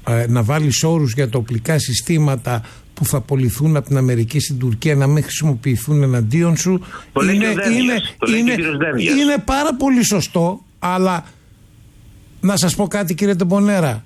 να βάλεις όρους για τα οπλικά συστήματα που θα πωληθούν από την Αμερική στην Τουρκία να μην χρησιμοποιηθούν εναντίον σου, είναι πάρα πολύ σωστό, αλλά να σας πω κάτι, κύριε Τεμπονέρα.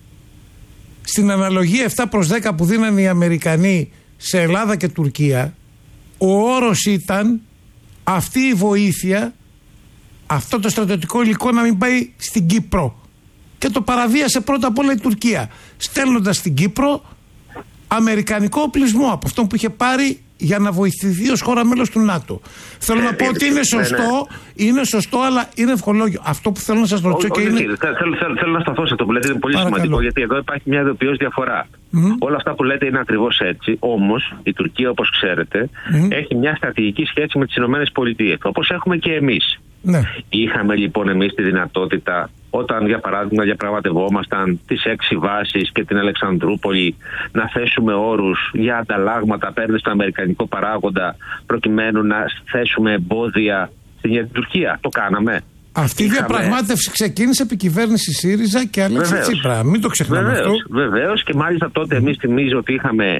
Στην αναλογία 7/10 που δίνανε οι Αμερικανοί σε Ελλάδα και Τουρκία, ο όρος ήταν αυτή η βοήθεια, αυτό το στρατιωτικό υλικό να μην πάει στην Κύπρο. Και το παραβίασε πρώτα απ' όλα η Τουρκία, στέλνοντας στην Κύπρο αμερικανικό οπλισμό από αυτό που είχε πάρει για να βοηθηθεί ως χώρα μέλος του ΝΑΤΟ. Θέλω να πω ότι είναι σωστό, αλλά είναι ευχολόγιο. Αυτό που θέλω να σας ρωτήσω Θέλω να σταθώ σε αυτό που λέτε, είναι πολύ σημαντικό, γιατί εδώ υπάρχει μια ειδοποιώς διαφορά. Όλα αυτά που λέτε είναι ακριβώς έτσι. Όμως η Τουρκία, όπως ξέρετε, έχει μια στρατηγική σχέση με τις ΗΠΑ, όπως έχουμε και εμείς. Ναι. Είχαμε λοιπόν εμείς τη δυνατότητα, όταν για παράδειγμα διαπραγματευόμασταν τις 6 βάσεις και την Αλεξανδρούπολη, να θέσουμε όρους για ανταλλάγματα απέναντι στον αμερικανικό παράγοντα, προκειμένου να θέσουμε εμπόδια στην Τουρκία? Το κάναμε. Αυτή η διαπραγμάτευση ξεκίνησε επί κυβέρνηση ΣΥΡΙΖΑ και Αλέξη Τσίπρα. Μην το ξεχνάμε αυτό. Βεβαίως, και μάλιστα τότε εμείς θυμίζω ότι είχαμε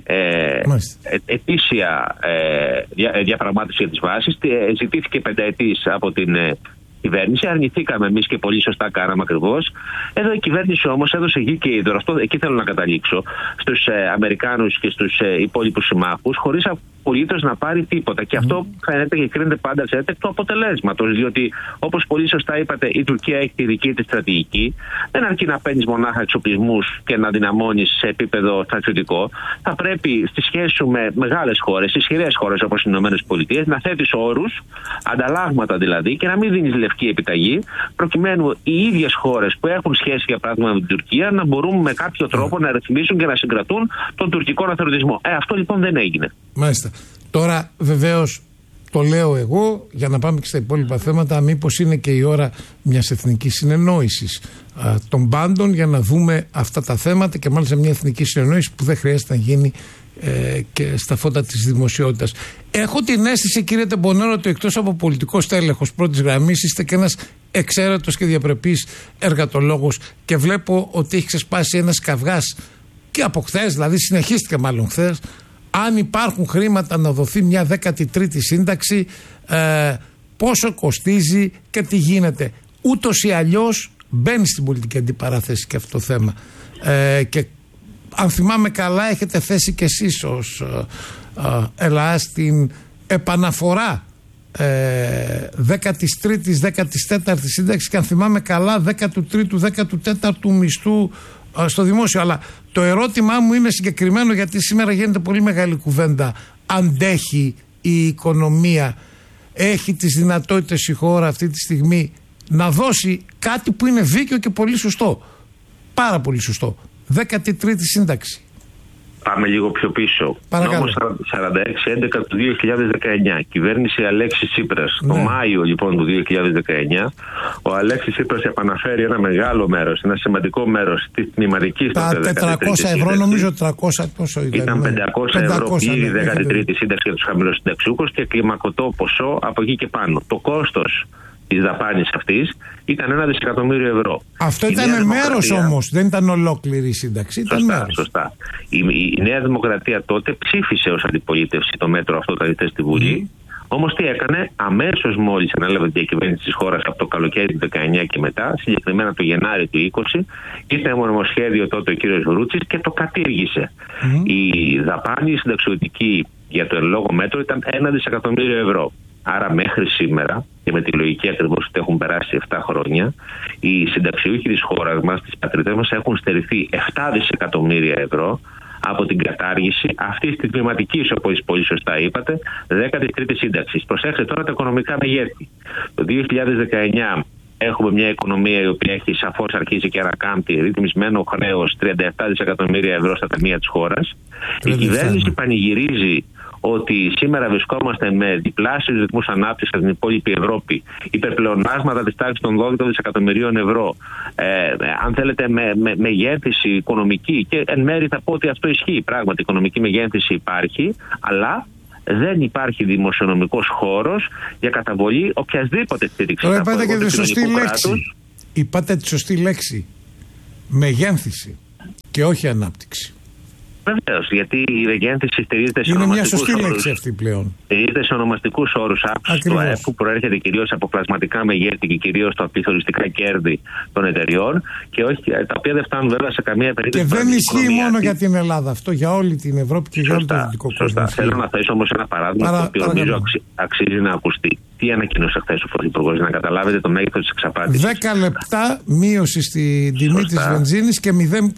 ετήσια διαπραγμάτευση για τις βάσεις. Ζητήθηκε 5 ετής από την κυβέρνηση. Αρνηθήκαμε εμείς και πολύ σωστά κάναμε ακριβώς. Εδώ η κυβέρνηση όμως έδωσε γη και είδωρο. Εκεί θέλω να καταλήξω. Στους Αμερικάνους και στους υπόλοιπους συμμάχους, χωρίς απολύτως να πάρει τίποτα. Και αυτό φαίνεται και κρίνεται πάντα σε του αποτελέσματος. Διότι, όπως πολύ σωστά είπατε, η Τουρκία έχει τη δική της στρατηγική. Δεν αρκεί να παίρνεις μονάχα εξοπλισμούς και να δυναμώνεις σε επίπεδο στρατιωτικό. Θα πρέπει στη σχέση σου με μεγάλες χώρες, ισχυρές χώρες όπως οι ΗΠΑ, να θέτεις όρους, ανταλλάγματα δηλαδή, και να μην δίνεις λευκή επιταγή, προκειμένου οι ίδιες χώρες που έχουν σχέση, για παράδειγμα, με την Τουρκία, να μπορούν με κάποιο τρόπο να ρυθμίσουν και να συγκρατούν τον τουρκικό ναυτιλιακό. Αυτό λοιπόν δεν έγινε. Μάλιστα. Τώρα βεβαίως το λέω εγώ για να πάμε και στα υπόλοιπα θέματα, μήπως είναι και η ώρα μιας εθνικής συνεννόησης των πάντων για να δούμε αυτά τα θέματα, και μάλιστα μια εθνική συνεννόηση που δεν χρειάζεται να γίνει και στα φώτα της δημοσιότητας. Έχω την αίσθηση, κύριε Τεμπονέρο, ότι εκτός από πολιτικός τέλεχος πρώτης γραμμής είστε και ένας εξαίρετος και διαπρεπής εργατολόγος, και βλέπω ότι έχει ξεσπάσει ένας καυγάς και από χθες, δηλαδή συνεχίστηκε μάλλον χθες, αν υπάρχουν χρήματα να δοθεί μια 13η σύνταξη, πόσο κοστίζει και τι γίνεται. Ούτως ή αλλιώς μπαίνει στην πολιτική αντιπαράθεση και αυτό το θέμα. Και αν θυμάμαι καλά, έχετε θέσει κι εσείς ως ΕΛΑΑ την επαναφορά 13ης, 14ης σύνταξη, και αν θυμάμαι καλά 13ου, 14ου μισθού στο δημόσιο. Αλλά το ερώτημά μου είναι συγκεκριμένο, γιατί σήμερα γίνεται πολύ μεγάλη κουβέντα. Αντέχει η οικονομία, έχει τις δυνατότητες η χώρα αυτή τη στιγμή να δώσει κάτι που είναι δίκαιο και πολύ σωστό, πάρα πολύ σωστό, 13η σύνταξη? Πάμε λίγο πιο πίσω. Νόμος 4611 του 2019. Κυβέρνηση Αλέξη Τσίπρας. Ναι. Το Μάιο λοιπόν του 2019, ο Αλέξης Τσίπρας επαναφέρει ένα μεγάλο μέρος, ένα σημαντικό μέρος της τμηματικής. Τα 400 ευρώ, νομίζω 300 πόσο ήταν. 500 ευρώ πλήρη 13η σύνταξη για τους χαμηλοσυνταξιούχους και κλιμακωτό ποσό από εκεί και πάνω. Το κόστος της δαπάνης αυτής ήταν 1 δισεκατομμύριο ευρώ. Αυτό ήταν μέρος όμως, δεν ήταν ολόκληρη η σύνταξη. Ήταν μέρος. Σωστά. Η Νέα Δημοκρατία τότε ψήφισε ως αντιπολίτευση το μέτρο αυτό όταν στη Βουλή. Όμως τι έκανε? Αμέσως μόλις ανέλαβε τη διακυβέρνηση της χώρας από το καλοκαίρι του 19 και μετά, συγκεκριμένα το Γενάρη του 20, ήρθε με νομοσχέδιο τότε ο κύριος Βρούτσης και το κατήργησε. Η δαπάνη συνταξιωτική για το εν λόγω μέτρο ήταν 1 δισεκατομμύριο ευρώ. Άρα μέχρι σήμερα, και με τη λογική ακριβώς ότι έχουν περάσει 7 χρόνια, οι συνταξιούχοι της χώρας μας, τις πατρίδες μας, έχουν στερηθεί 7 δισεκατομμύρια ευρώ από την κατάργηση αυτής της κλιματικής, όπως πολύ σωστά είπατε, 13η σύνταξης. Προσέξτε τώρα τα οικονομικά μεγέθη. Το 2019 έχουμε μια οικονομία η οποία έχει σαφώς αρχίσει και ανακάμπτει ρυθμισμένο χρέος 37 δισεκατομμύρια ευρώ στα ταμεία της χώρας. Η κυβέρνηση πανηγυρίζει ότι σήμερα βρισκόμαστε με διπλάσιους ρυθμούς ανάπτυξης στην υπόλοιπη Ευρώπη, υπερπλεονάσματα της τάξης των 12 δισεκατομμυρίων ευρώ, αν θέλετε με μεγέθυνση οικονομική, και εν μέρει θα πω ότι αυτό ισχύει. Πράγματι, η οικονομική μεγέθυνση υπάρχει, αλλά δεν υπάρχει δημοσιονομικός χώρος για καταβολή οποιασδήποτε στήριξη. Τώρα είπατε και τη σωστή λέξη. Είπατε τη σωστή λέξη. Μεγέθυνση. και όχι ανάπτυξη. Βεβαίως, γιατί η μεγέθυνση στηρίζεται σε είναι ονομαστικούς μια σωστή όρους. λέξη αυτή πλέον. Στηρίζεται σε ονομαστικούς όρους αύξηση του ΑΕΠ που προέρχεται κυρίως από πλασματικά μεγέθη και κυρίως τα πληθωριστικά κέρδη των εταιριών και όχι, τα οποία δεν φτάνουν βέβαια σε καμία περίπτωση. Και δεν ισχύει μόνο για την Ελλάδα αυτό, για όλη την Ευρώπη και για όλο το δυτικό κόσμο. Σωστά. Θέλω να θέσω όμως ένα παράδειγμα το οποίο νομίζω αξίζει να ακουστεί. Τι ανακοίνωσε χθες ο Πρωθυπουργός, για να καταλάβετε το μέγεθος της εξαπάτησης. 10 λεπτά μείωση στην τιμή της βενζίνης και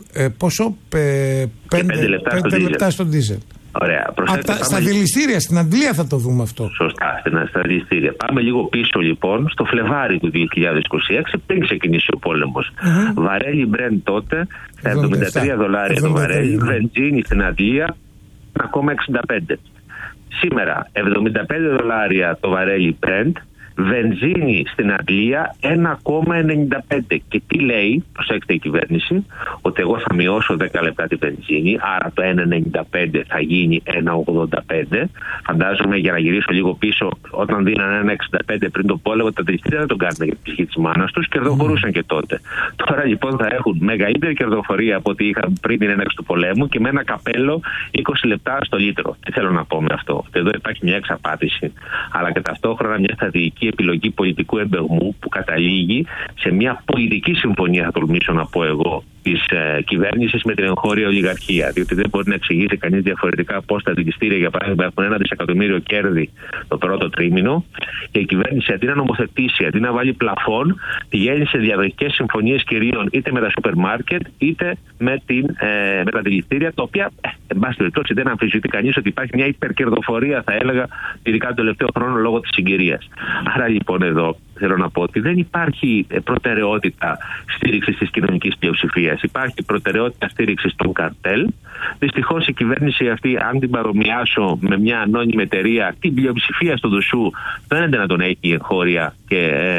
5 λεπτά στον ντίζελ. Ωραία. Στα δηληστήρια, στην Αγγλία θα το δούμε αυτό. Σωστά, στα δηληστήρια. Πάμε λίγο πίσω λοιπόν, στο Φλεβάρι του 2026, πριν ξεκινήσει ο πόλεμος. Βαρέλι Brent τότε, στα $73 το βαρέλι, βενζίνη στην Αγγλία, 1,65. Σήμερα, $75 το βαρέλι Brent, βενζίνη στην Αγγλία 1,95. Και τι λέει, προσέξτε η κυβέρνηση, ότι εγώ θα μειώσω 10 λεπτά τη βενζίνη, άρα το 1,95 θα γίνει 1,85. Φαντάζομαι, για να γυρίσω λίγο πίσω, όταν δίνανε 1,65 πριν το πόλεμο, τα δηληστήρια δεν τον κάνουν για τη ψυχή της μάνας τους, κερδοφορούσαν και τότε. Τώρα λοιπόν θα έχουν μεγαλύτερη κερδοφορία από ό,τι είχαν πριν την έναρξη του πολέμου και με ένα καπέλο 20 λεπτά στο λίτρο. Τι θέλω να πω με αυτό? Εδώ υπάρχει μια εξαπάτηση, αλλά και ταυτόχρονα μια στρατηγική επιλογή πολιτικού εμπεγμού που καταλήγει σε μια πολιτική συμφωνία, θα τολμήσω να πω εγώ, της κυβέρνησης με την εγχώρια ολιγαρχία. Διότι δεν μπορεί να εξηγήσει κανείς διαφορετικά πώς τα δηληστήρια, για παράδειγμα, έχουν 1 δισεκατομμύριο κέρδη το πρώτο τρίμηνο και η κυβέρνηση αντί να νομοθετήσει, αντί να βάλει πλαφόν, πηγαίνει σε διαδοχικές συμφωνίες κυρίων είτε με τα σούπερ μάρκετ είτε με τα δηληστήρια, τα οποία, εν πάση περιπτώσει, δεν αμφισβητεί κανείς ότι υπάρχει μια υπερκερδοφορία, θα έλεγα, ειδικά τον τελευταίο χρόνο λόγω της συγκυρίας. Άρα λοιπόν εδώ θέλω να πω ότι δεν υπάρχει προτεραιότητα στήριξης της κοινωνικής πλειοψηφίας. Υπάρχει προτεραιότητα στήριξης των καρτέλ. Δυστυχώς η κυβέρνηση αυτή, αν την παρομοιάσω με μια ανώνυμη εταιρεία, την πλειοψηφία στο δουσού φαίνεται να τον έχει η εγχώρια και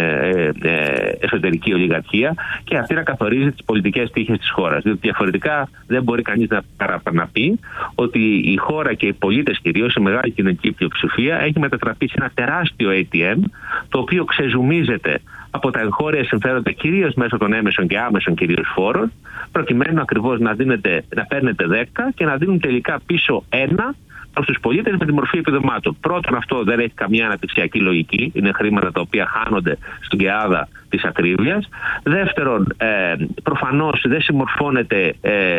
εσωτερική ολιγαρχία και αυτή να καθορίζει τις πολιτικές τύχες της χώρας. Διότι διαφορετικά δεν μπορεί κανείς να πει ότι η χώρα και οι πολίτες, κυρίως η μεγάλη κοινωνική πλειοψηφία, έχει μετατραπεί σε ένα τεράστιο ATM, το οποίο ξεζουμίζεται από τα εγχώρια συμφέροντα κυρίως μέσω των έμεσων και άμεσων κυρίως φόρων, προκειμένου ακριβώς να παίρνετε 10 και να δίνουν τελικά πίσω 1 προς τους πολίτες με τη μορφή επιδομάτων. Πρώτον, αυτό δεν έχει καμία αναπτυξιακή λογική, είναι χρήματα τα οποία χάνονται στην κεάδα της ακρίβειας. Δεύτερον, προφανώς δεν συμμορφώνεται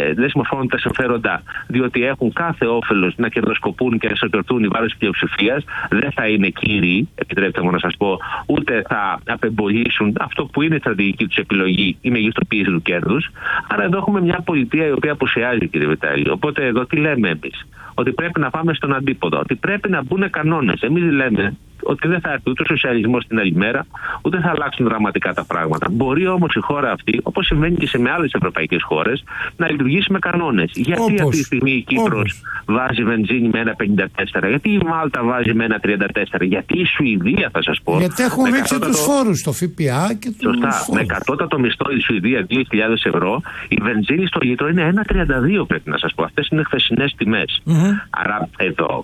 τα συμφέροντα, διότι έχουν κάθε όφελος να κερδοσκοπούν και να εσωτερτούν οι βάρες της πλειοψηφίας. Δεν θα είναι κύριοι, επιτρέψτε μου να σας πω, ούτε θα απεμπολίσουν αυτό που είναι η στρατηγική τους επιλογή, η μεγιστοποίηση του κέρδους. Άρα εδώ έχουμε μια πολιτεία η οποία απουσιάζει, κύριε Βιτάλη. Οπότε εδώ τι λέμε εμείς? Ότι πρέπει να πάμε στον αντίποδο, ότι πρέπει να μπουν κανόνες. Εμείς λέμε ότι δεν θα έρθει ούτε ο σοσιαλισμός την άλλη μέρα, ούτε θα αλλάξουν δραματικά τα πράγματα. Μπορεί όμως η χώρα αυτή, όπως συμβαίνει και σε άλλες ευρωπαϊκές χώρες, να λειτουργήσει με κανόνες. Γιατί αυτή τη στιγμή η Κύπρος βάζει βενζίνη με 1,54, γιατί η Μάλτα βάζει με 1,34, γιατί η Σουηδία, θα σας πω. Γιατί έχουν ρίξει τους φόρους, το ΦΠΑ και τους σωστά. φόρους. Με κατώτατο μισθό η Σουηδία 2.000 ευρώ, η βενζίνη στο λίτρο είναι 1,32, πρέπει να σας πω. Αυτές είναι χθεσινές τιμές. Άρα εδώ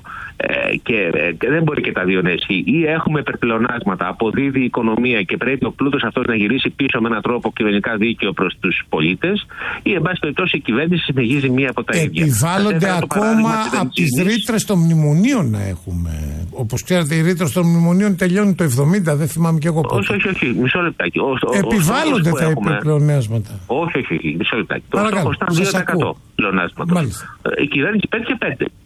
και δεν μπορεί και τα δύο να ισχύει. Ή έχουμε υπερπλεονάσματα, αποδίδει η οικονομία και πρέπει ο πλούτος αυτός να γυρίσει πίσω με έναν τρόπο κοινωνικά δίκαιο προς τους πολίτες, ή εν πάση περιπτώσει η κυβέρνηση συνεχίζει μία από τα ίδια. Επιβάλλονται ακόμα από τις ρήτρες των μνημονίων να έχουμε. Όπως ξέρετε, οι ρήτρες των μνημονίων τελειώνουν το 70, δεν θυμάμαι κι εγώ πότε. Όχι, μισό λεπτάκι. Επιβάλλονται τα υπερπλεονάσματα. Όχι, μισό λεπτάκι. Το στόχος ήταν 2% πλεονάσματος. Η κυβέρνηση πέτυχε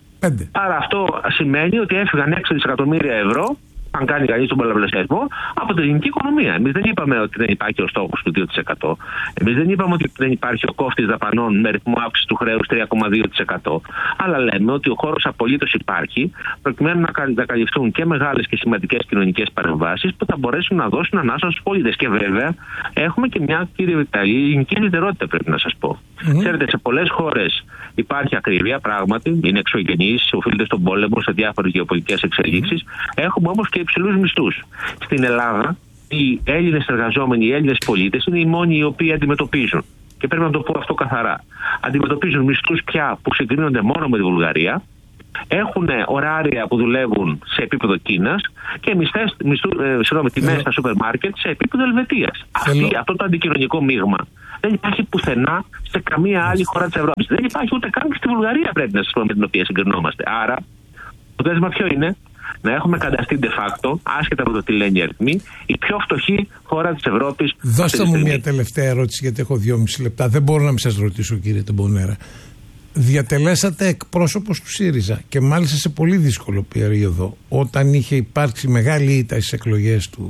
5. Άρα αυτό σημαίνει ότι έφυγαν 6 δισεκατομμύρια ευρώ, αν κάνει κανείς τον πολλαπλασιασμό, από την ελληνική οικονομία. Εμείς δεν είπαμε ότι δεν υπάρχει ο στόχος του 2%. Εμείς δεν είπαμε ότι δεν υπάρχει ο κόφτης δαπανών με ρυθμό αύξηση του χρέους 3,2%. Αλλά λέμε ότι ο χώρος απολύτως υπάρχει, προκειμένου να καλυφθούν και μεγάλες και σημαντικές κοινωνικές παρεμβάσεις που θα μπορέσουν να δώσουν ανάσα στους πολίτες. Και βέβαια έχουμε και μια, κύριε Βιτάλη, ελληνική ιδιαιτερότητα, πρέπει να σας πω. Ξέρετε, σε πολλές χώρες υπάρχει ακρίβεια, πράγματι, είναι εξωγενής, οφείλεται στον πόλεμο, σε διάφορες γεωπολιτικές εξελίξεις. Έχουμε όμως και υψηλούς μισθούς. Στην Ελλάδα, οι Έλληνες εργαζόμενοι, οι Έλληνες πολίτες είναι οι μόνοι οι οποίοι αντιμετωπίζουν. Και πρέπει να το πω αυτό καθαρά. Αντιμετωπίζουν μισθούς πια που συγκρίνονται μόνο με τη Βουλγαρία. Έχουν ωράρια που δουλεύουν σε επίπεδο Κίνας και τιμές στα σούπερ μάρκετ σε επίπεδο Ελβετίας. Αυτό το αντικοινωνικό μείγμα Δεν υπάρχει πουθενά σε καμία άλλη χώρα της Ευρώπης. Δεν υπάρχει ούτε καν και στη Βουλγαρία, πρέπει να σας πω, με την οποία συγκρινόμαστε. Άρα, το αποτέλεσμα ποιο είναι? Να έχουμε καταστεί de facto, άσχετα από το τι λένε οι αριθμοί, η πιο φτωχή χώρα της Ευρώπης. Δώστε μου μια τελευταία ερώτηση, γιατί έχω 2,5 λεπτά. Δεν μπορώ να μην σας ρωτήσω, κύριε Τεμπονέρα. Διατελέσατε εκπρόσωπος του ΣΥΡΙΖΑ και μάλιστα σε πολύ δύσκολο περίοδο, όταν είχε υπάρξει μεγάλη ήττα στις εκλογές του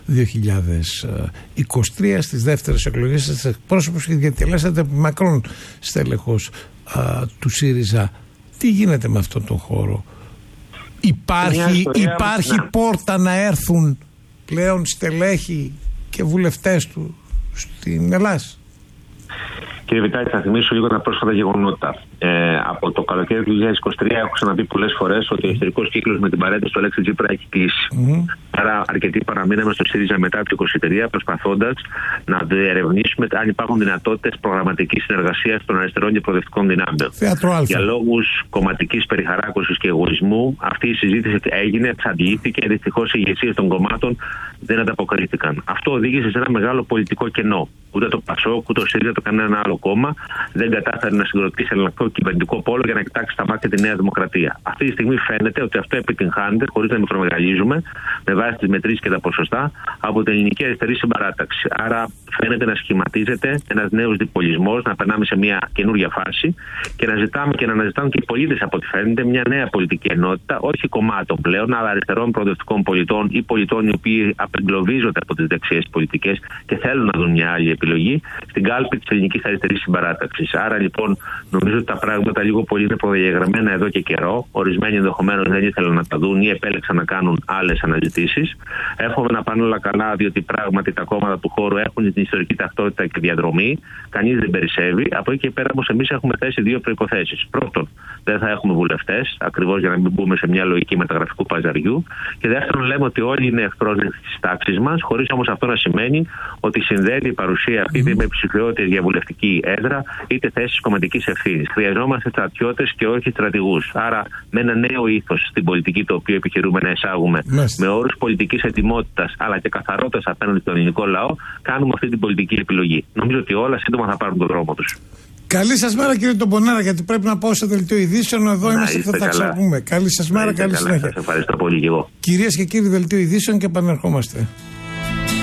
2023, στις δεύτερες εκλογές είστε εκπρόσωπος και διατελέσατε μακρόν στέλεχος του ΣΥΡΙΖΑ. Τι γίνεται με αυτόν τον χώρο? Υπάρχει πόρτα να έρθουν πλέον στελέχοι και βουλευτές του στην Ελλάδα? Κύριε Βιτάκη, θα θυμίσω λίγο τα πρόσφατα γεγονότα. Από το καλοκαίρι του 2023 έχω ξαναπεί πολλές φορές ότι ο ιστορικός κύκλος με την παρέτηση του Αλέξη Τσίπρα έχει κλείσει. Άρα, αρκετοί παραμείναμε στο ΣΥΡΙΖΑ μετά το 2023, προσπαθώντας να διερευνήσουμε αν υπάρχουν δυνατότητες προγραμματικής συνεργασίας των αριστερών και προοδευτικών δυνάμεων. Για λόγους κομματικής περιχαράκωσης και εγωισμού, αυτή η συζήτηση έγινε, εξαντλήθηκε. Δυστυχώς οι ηγεσίες των κομμάτων δεν ανταποκρίθηκαν. Αυτό οδήγησε σε ένα μεγάλο πολιτικό κενό. Ούτε το ΠΑΣΟΚ, ούτε το ΣΥΡΙΖΑ, ούτε κανένα άλλο κόμμα δεν κατάφερε να συγκροτήσει ελληνικό κυβερνητικό πόλο για να κοιτάξει στα μάτια τη Νέα Δημοκρατία. Αυτή τη στιγμή φαίνεται ότι αυτό επιτυγχάνεται, χωρίς να μικρομεγαλίζουμε, με βάση τις μετρήσεις και τα ποσοστά, από την ελληνική αριστερή συμπαράταξη. Άρα φαίνεται να σχηματίζεται ένας νέος διπολισμός, να περνάμε σε μια καινούργια φάση και να ζητάμε και να αναζητάμε και οι πολίτες, από ό,τι φαίνεται, μια νέα πολιτική ενότητα, όχι κομμάτων πλέον, αλλά αριστερών προοδευτικών πολιτών ή πολιτών οι οποίοι απεγκλωβίζονται από τις δεξιές πολιτικές και θέλουν να δουν μια άλλη επιλογή στην κάλπη της ελληνικής αριστερής συμπαράταξης. Άρα λοιπόν νομίζω ότι τα πράγματα λίγο πολύ είναι προδιαγραμμένα εδώ και καιρό. Ορισμένοι ενδεχομένως δεν ήθελαν να τα δουν ή επέλεξαν να κάνουν άλλες αναζητήσεις. Εύχομαι να πάνε όλα καλά, διότι πράγματι τα κόμματα του χώρου έχουν την ιστορική ταυτότητα και διαδρομή. Κανείς δεν περισσεύει. Από εκεί και πέρα όμως εμείς έχουμε θέσει δύο προϋποθέσεις. Πρώτον, δεν θα έχουμε βουλευτές, ακριβώς για να μην μπούμε σε μια λογική μεταγραφικού παζαριού. Και δεύτερον, λέμε ότι όλοι είναι ευπρόσδεκτοι στις τάξεις μας, χωρίς όμως αυτό να σημαίνει ότι συνδέεται η παρουσία αυτή είτε με ψηφιότητες για βουλευτική έδρα, είτε θέσεις κομματικής ευθύνης. Χρειαζόμαστε στρατιώτες και όχι στρατηγούς. Άρα, με ένα νέο ήθος στην πολιτική, το οποίο επιχειρούμε να εισάγουμε, με όρους πολιτικής ετοιμότητας αλλά και καθαρότητας απέναντι στον ελληνικό λαό, κάνουμε αυτή την πολιτική επιλογή. Νομίζω ότι όλα σύντομα θα πάρουν τον δρόμο τους. Καλή σας μέρα, κύριε Τεμπονέρα, γιατί πρέπει να πάω σε δελτίο ειδήσεων. Εδώ είμαστε και θα τα ξαναπούμε. Καλή σας μέρα, καλή συνέχεια. Σας ευχαριστώ πολύ και εγώ. Κυρίες και κύριοι, δελτίο ειδήσεων και επανερχόμαστε.